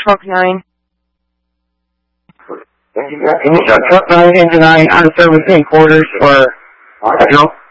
truck 9. Truck 9, engine 9, on service in quarters for,